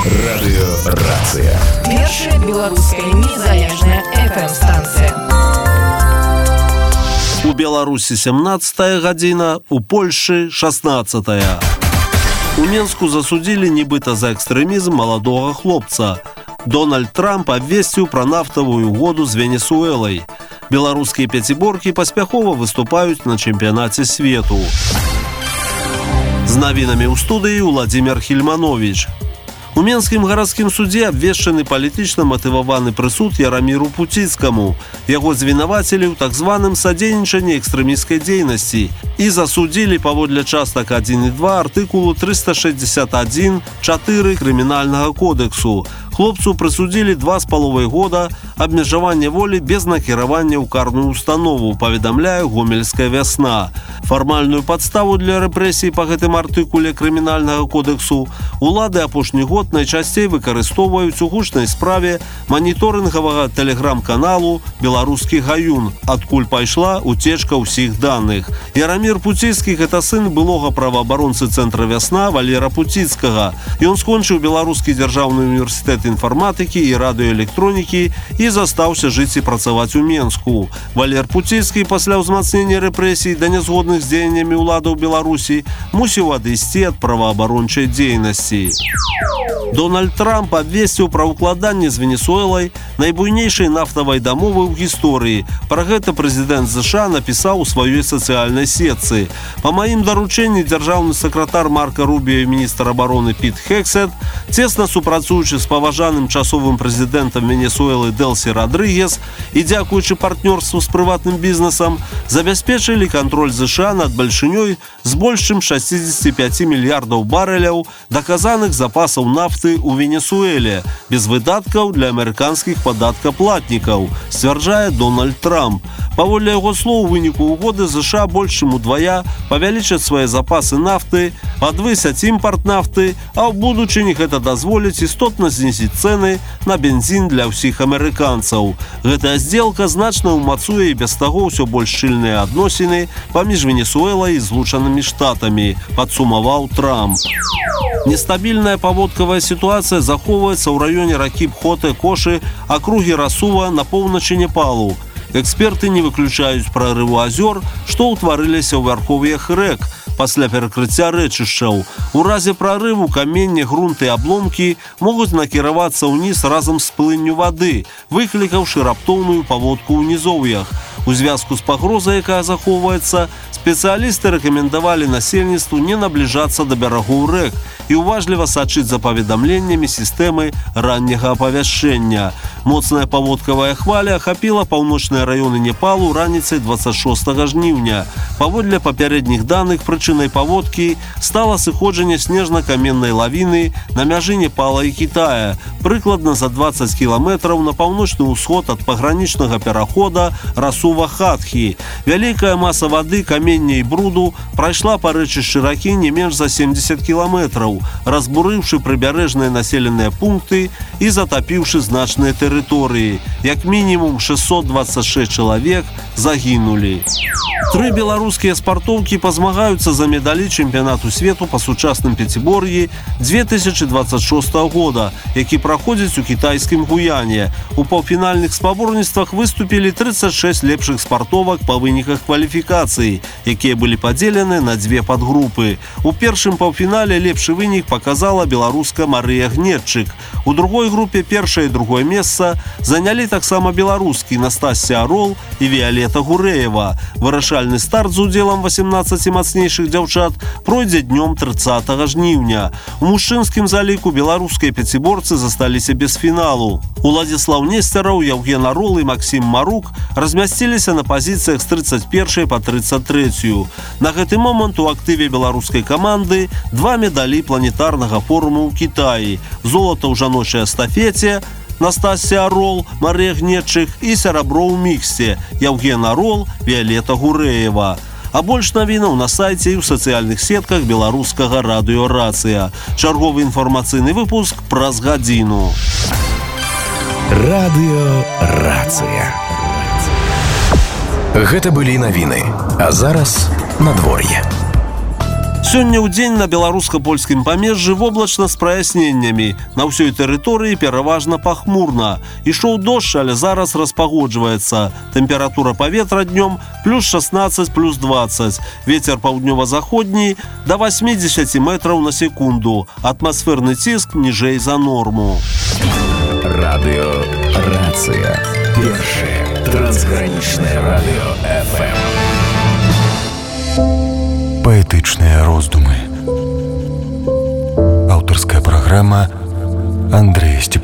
Радыёрацыя. Першая беларуская незалежная FM-станцыя. У Беларусі 17 гадзіна, у Польшы 16. У Менску засудзілі нібыта за экстрэмізм маладога хлопца. Дональд Трамп абвесціў пра нафтавую угоду з Венесуэлай. Беларускія пяціборкі паспяхова выступаюць на чэмпіянаце свету. З навінамі ў студыі Владзімир Хільманович. У Менскім гарадскім судзе абвешчаны палітычна матываваны прысуд Яраміру Пуціцкаму. Яго звінавацілі ў так званым садзейнічанні экстрэмісцкай дзейнасці і засудзілі паводле частак 1 і 2 артыкулу 361.4 крымінальнага кодексу. Хлопцу прысудзілі 2,5 года абмежавання волі без накіравання ў карную установу, паведамляе Гомельская вясна. Фармальную падставу для рэпрэсій па гэтым артыкуле крымінальнага кодексу улады апошні год найчасцей выкарыстоўваюць у гучнай справе маніторынгавага тэлеграм-каналу «Беларускі гаюн», адкуль пайшла уцечка ўсіх даных. Ярамір Пуціцкі – гэта сын былога праваабаронцы цэнтра «Вясна» Валера Пуціцкага. Ён скончыў Беларускі дзяржаўны універсітэт інфарматыкі і радыёэлектронікі і застаўся жыць і працаваць у Менску. Валер Пуціцкі пасля ўзмацнення рэпрэсій да нязгодных з дзеяннямі ўладаў Беларусі мусіў адысці ад праваабарончай дзейнасці. Дональд Трамп абвесціў пра ўкладанне з Венесуэлай найбуйнейшай нафтавай дамовы ў гісторыі. Пра гэта прэзідэнт США напісаў у сваёй сацыяльнай сетцы. Па маім даручэнні дзяржаўны сакратар Марка Рубіо і міністр абароны Піт Хексет, цесна супрацуючы з паважаным часовым прэзідэнтам Венесуэлы Дэлсі Родрыгес і дзякуючы партнёрству з прыватным бізнесам, забяспечылі кантроль США над бальшынёй з больш чым 65 мільярдаў барэляў даказаных запасаў нафты ў Венесуэле, без выдаткаў для амерыканскіх падаткаплатнікаў, сцвярджае Дональд Трамп. Паводле яго слоў, у выніку ўгоды США больш чым удвая павялічаць свае запасы нафты, падвысяць імпарт нафты, а ў будучыні гэта дазволіць істотна знізіць цэны на бензін для ўсіх амерыканцаў. Гэтая здзелка значна ўмацуе і без таго ўсё больш шчыльныя адносіны паміж Венесуэлай і Злучанымі Штатамі, падсумаваў Трамп. Нестабільная паводкавая сітуацыя захоўваецца ў раёне ракі Пхоте-Кошы, акругі Расува на поўначы Непалу. Эксперты не выключаюць прарыву азёр, што ўтварыліся ў вярхоўях рэк пасля перакрыцця рэчышчаў. У разе прарыву каменне, грунт і абломкі могуць накіравацца ўніз разам з плынню вады, выклікаўшы раптоўную паводку ў нізоўях. У звязку з пагрозай, якая захоўваецца, спецыялісты рэкамендавалі насельніцтву не набліжацца да берагоў рэк і уважліва сачыць за паведамленнямі сістэмы ранняга апавяшчэння. Моцная паводкавая хваля ахапіла паўночныя раёны Непалу раніцай 26 жніўня. Паводле папярэдніх даных, прычынай паводкі стала сыходжанне снежна-каменнай лавіны на мяжы Непала і Кітая, прыкладна за 20 кіламетраў на паўночны ўсход ад пагранічнага перахода Расува-Хатхі. Вялікая маса вады, камення і бруду прайшла па рэчышчы ракі не менш за 70 кіламетраў, разбурыўшы прыбярэжныя населеныя пункты і затапіўшы значныя тэрыторыі. Як мінімум 626 чалавек загінулі. 3 беларускія спартоўкі пазмагаюцца за медалі чэмпіянату свету па сучасным пяцібор'і 2026 года, які праходзіць у кітайскім Гуяне. У паўфінальных спаборніцтвах выступілі 36 лепшых спартовак па выніках кваліфікацыі, якія былі падзелены на 2 падгрупы. У першым паўфінале лепшы вынік паказала беларуска Марыя Гнетчык. У другой групе першае і другое месца занялі таксама беларускі Настасья Арол і Віолета Гурэева. Вырашальны старт з удзелам 18 мацнейшых дзяўчат пройдзе днём 30 жніўня. У мужчынскім заліку беларускія пяціборцы засталіся без фіналу. Уладзіслаў Несцераў, Яўген Арол і Максім Марук размясціліся на пазіцыях з 31 па 33. На гэты момант у актыве беларускай каманды 2 медалі планетарнага форуму ў Кітаі. Золата ў жаночай эстафеце Настасья Арол, Марыя Гнетчык і серабро ў міксе Яўген Арол, Віолета Гурэева. А больш навінаў на сайце і ў сацыяльных сетках беларускага радыёрацыя. Чарговы інфармацыйны выпуск праз гадзіну. Радыёрацыя. Гэта былі навіны, а зараз надвор'е. Сёння ў дзень на беларуска-польскім памежжы воблачна з праясненнямі. На ўсёй тэрыторыі пераважна пахмурна. Ішоў дождж, але зараз распагоджваецца. Тэмпература паветра днём плюс 16, плюс 20. Вецер паўднёва-заходні да 80 метраў на секунду. Атмасферны ціск ніжэй за норму. Радыёрацыя. Першае трансгранічнае радыё FM. Паэтычныя роздумы. Аўтарская праграма Андрэя Степанова.